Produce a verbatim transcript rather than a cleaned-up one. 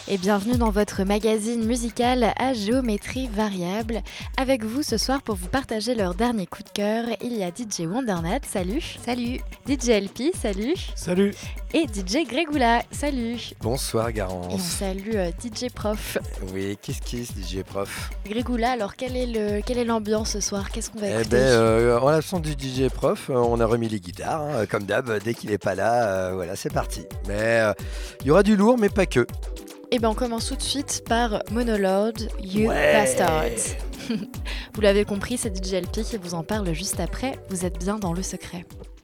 Et bienvenue dans votre magazine musical à géométrie variable. Avec vous ce soir pour vous partager leur dernier coup de cœur, il y a D J Wondernat, salut. Salut. D J L P, salut. Salut. Et D J Grégoula, salut. Bonsoir Et on Garance. salue euh, D J Prof. Oui, kiss kiss D J Prof. Grégoula, alors quelle est, le, quelle est l'ambiance ce soir? Qu'est-ce qu'on va Eh écouter? ben, euh, en l'absence du D J Prof, euh, on a remis les guitares, hein, comme d'hab, dès qu'il est pas là, euh, voilà, c'est parti. Mais euh, il y aura du lourd, mais pas que. Eh ben on commence tout de suite par Monolord, You Ouais. Bastards. Vous l'avez compris, c'est D J L P qui vous en parle juste après. Vous êtes bien dans le secret.